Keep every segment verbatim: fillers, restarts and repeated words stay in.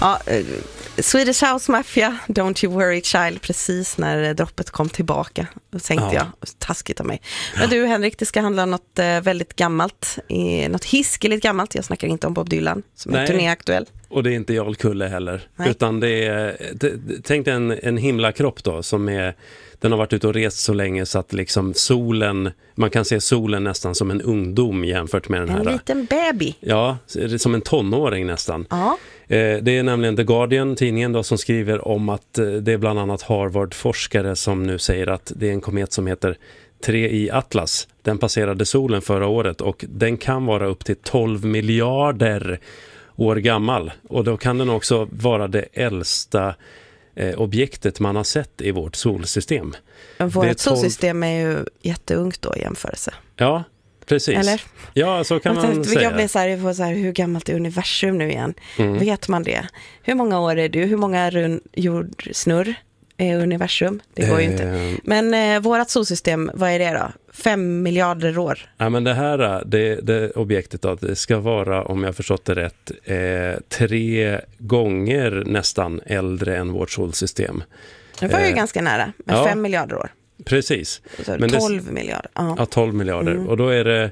Ja, eh, Swedish House Mafia, Don't You Worry Child, precis när droppet kom tillbaka. Då tänkte ja. jag, taskigt av mig. Men du Henrik, det ska handla om något eh, väldigt gammalt, eh, något hiskeligt gammalt. Jag snackar inte om Bob Dylan som Nej. är turnéaktuell. Och det är inte Jarl Kulle heller. Nej. Utan det är, det, tänk dig en, en himlakropp då som är, den har varit ute och rest så länge så att liksom solen, man kan se solen nästan som en ungdom jämfört med den här. En liten baby. Ja, som en tonåring nästan. Ja. Det är nämligen The Guardian, tidningen då, som skriver om att det är bland annat Harvard-forskare som nu säger att det är en komet som heter tre I Atlas. Den passerade solen förra året och den kan vara upp till tolv miljarder år gammal. Och då kan den också vara det äldsta eh, objektet man har sett i vårt solsystem. Vårt tolv... solsystem är ju jätteungt då i jämförelse. Ja, precis. Eller? Ja, så kan man jag säga. Jag blir så här, jag får så här, hur gammalt är universum nu igen? Mm. Vet man det? Hur många år är du? Hur många rund jordsnurr är universum? Det går ju inte. Eh... Men eh, vårat solsystem, vad är det då? Fem miljarder år. Ja, men det här, det, det objektet då, det ska vara, om jag förstått det rätt, eh, tre gånger nästan äldre än vårt solsystem. Det var ju eh, ganska nära, med ja, fem miljarder år. Precis. Men tolv det, miljarder. Uh-huh. Ja, tolv miljarder. Mm. Och då är det,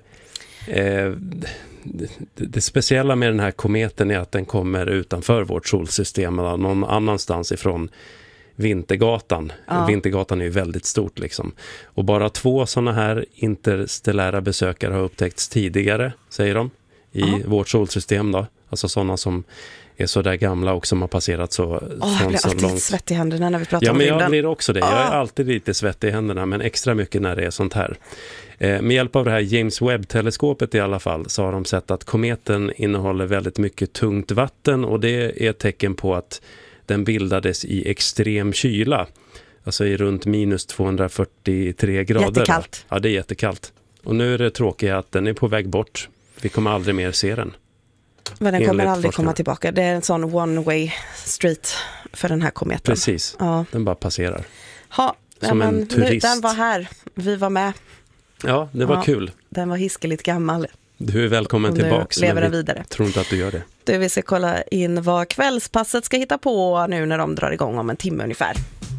eh, det, det speciella med den här kometen är att den kommer utanför vårt solsystem, eller någon annanstans ifrån Vintergatan. Ja. Vintergatan är ju väldigt stort liksom. Och bara två sådana här interstellära besökare har upptäckts tidigare, säger de, i ja. vårt solsystem då. Alltså sådana som är så där gamla och som har passerat så, oh, från jag blir så alltid långt. svett i händerna när vi pratar ja, om men rymden. Jag blir också det. Oh. Jag är alltid lite svett i händerna, men extra mycket när det är sånt här. Eh, med hjälp av det här James Webb-teleskopet i alla fall så har de sett att kometen innehåller väldigt mycket tungt vatten, och det är ett tecken på att den bildades i extrem kyla. Alltså i runt minus tvåhundrafyrtiotre grader. Jättekallt. Ja, det är jättekallt. Och nu är det tråkigt att den är på väg bort. Vi kommer aldrig mer se den. Men den kommer aldrig komma tillbaka. Det är en sån one way street för den här kometen. Precis, ja. Den bara passerar. Ha, som ja, en turist. Den var här, vi var med. Ja, det var ja, kul. Den var hiskeligt gammal. Du är välkommen tillbaka. Lever den vidare. Tror inte att du gör det. Du, vi ska kolla in vad kvällspasset ska hitta på nu när de drar igång om en timme ungefär.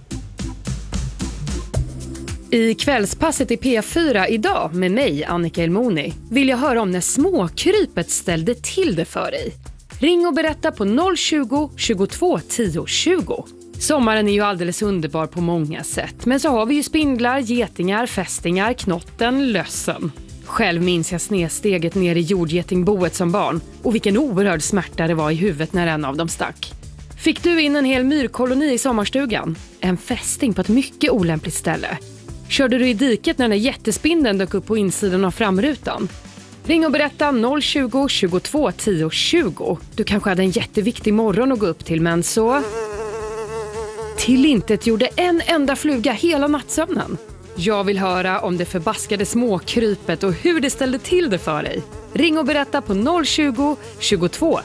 I kvällspasset i P fyra idag med mig, Annika Elmoni, vill jag höra om när småkrypet ställde till det för dig. Ring och berätta på noll tjugo, tjugotvå, tio, tjugo. Sommaren är ju alldeles underbar på många sätt, men så har vi ju spindlar, getingar, fästingar, knotten, lössen. Själv minns jag snedsteget ner i jordgetingboet som barn, och vilken oerhörd smärta det var i huvudet när en av dem stack. Fick du in en hel myrkoloni i sommarstugan? En fästing på ett mycket olämpligt ställe. Körde du i diket när den jättespindeln dök upp på insidan av framrutan? Ring och berätta noll tjugo, tjugotvå, tio, tjugo. Du kanske hade en jätteviktig morgon att gå upp till, men så... Till intet gjorde en enda fluga hela nattsömnen. Jag vill höra om det förbaskade småkrypet och hur det ställde till det för dig. Ring och berätta på noll tjugo, tjugotvå,